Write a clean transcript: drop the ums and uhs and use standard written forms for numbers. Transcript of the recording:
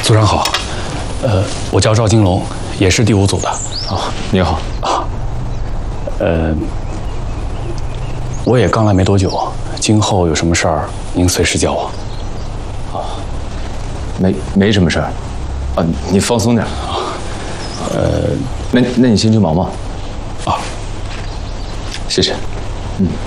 组长好，我叫赵金龙，也是第5组的。 你好。 我也刚来没多久，今后有什么事儿您随时叫我。 没什么事儿，你放松点。那你先去忙吧。谢谢。